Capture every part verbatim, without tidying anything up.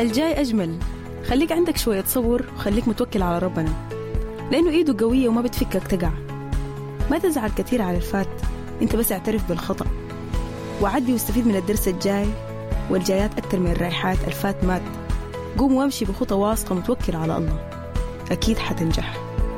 الجاي أجمل. خليك عندك شوية صبر وخليك متوكل على ربنا، لأنه إيده قوية وما بتفكك تقع. ما تزعل كثير على الفات، أنت بس اعترف بالخطأ وعدي واستفيد من الدرس الجاي، والجايات أكتر من الرايحات. الفات مات. قوم وامشي بخطة واثقة متوكل على الله، أكيد حتنجح.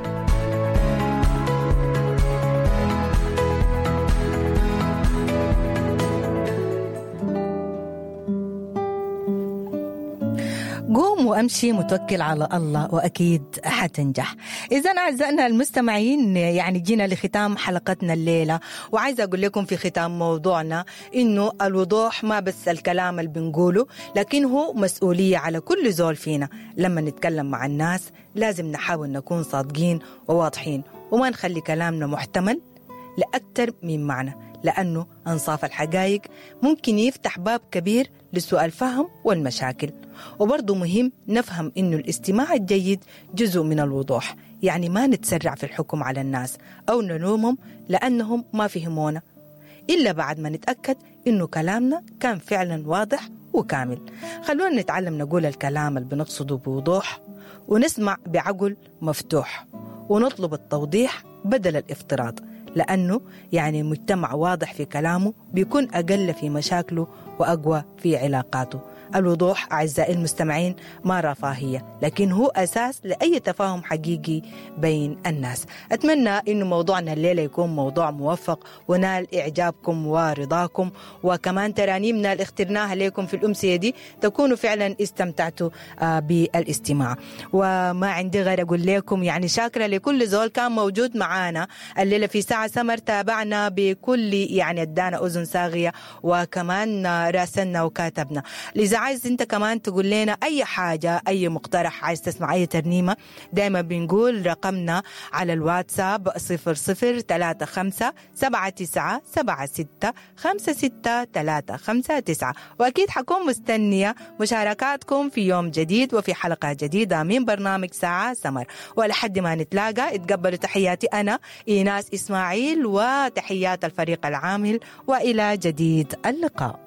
قوم وأمشي متوكل على الله وأكيد حتنجح. إذا أعزائنا المستمعين، يعني جينا لختام حلقتنا الليلة، وعايزة أقول لكم في ختام موضوعنا إنه الوضوح ما بس الكلام اللي بنقوله، لكن هو مسؤولية على كل زول فينا. لما نتكلم مع الناس لازم نحاول نكون صادقين وواضحين، وما نخلي كلامنا محتمل لأكثر من معنى، لأنه أنصاف الحقائق ممكن يفتح باب كبير لسوء الفهم والمشاكل. وبرضو مهم نفهم إنه الاستماع الجيد جزء من الوضوح، يعني ما نتسرع في الحكم على الناس أو نلومهم لأنهم ما فهمونا إلا بعد ما نتأكد إنه كلامنا كان فعلا واضح وكامل. خلونا نتعلم نقول الكلام اللي بنقصده بوضوح، ونسمع بعقل مفتوح، ونطلب التوضيح بدل الافتراض، لأنه يعني مجتمع واضح في كلامه بيكون أقل في مشاكله وأقوى في علاقاته. الوضوح أعزائي المستمعين ما رفاهية، لكن هو أساس لأي تفاهم حقيقي بين الناس. أتمنى إنه موضوعنا الليلة يكون موضوع موفق ونال إعجابكم ورضاكم، وكمان ترانيمنا اللي اخترناها لكم في الأمسية دي تكونوا فعلا استمتعتوا بالاستماع. وما عندي غير أقول لكم يعني شاكرة لكل زول كان موجود معانا الليلة في ساعة سمر، تابعنا بكل يعني ادانا أذن صاغية، وكمان راسلنا وكاتبنا. إذا عايز انت كمان تقول لنا اي حاجة، اي مقترح، عايز تسمع اي ترنيمة، دايما بنقول رقمنا على الواتساب صفر صفر ثلاثة خمسة سبعة تسعة سبعة ستة خمسة ستة ثلاثة خمسة تسعة. واكيد حكون مستنية مشاركاتكم في يوم جديد وفي حلقة جديدة من برنامج ساعة سمر. ولحد ما نتلاقى اتقبلوا تحياتي انا إيناس إسماعيل وتحيات الفريق العامل، والى جديد اللقاء.